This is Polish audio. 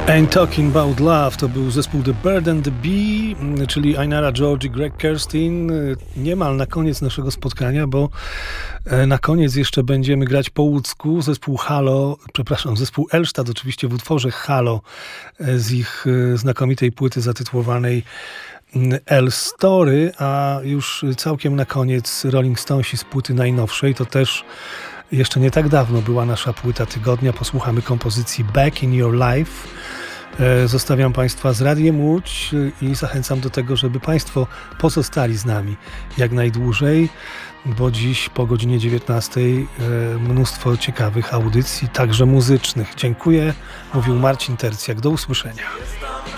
Ain't Talking About Love to był zespół The Bird and the Bee, czyli Ainara George i Greg Kurstin. Niemal na koniec naszego spotkania, bo na koniec jeszcze będziemy grać po łódzku. Zespół Elstad oczywiście w utworze Halo z ich znakomitej płyty zatytułowanej L-Story, a już całkiem na koniec Rolling Stonesi z płyty najnowszej. To też jeszcze nie tak dawno była nasza płyta tygodnia. Posłuchamy kompozycji Back in Your Life. Zostawiam Państwa z Radiem Łódź i zachęcam do tego, żeby Państwo pozostali z nami jak najdłużej, bo dziś po godzinie 19 mnóstwo ciekawych audycji, także muzycznych. Dziękuję. Mówił Marcin Tercjak. Do usłyszenia.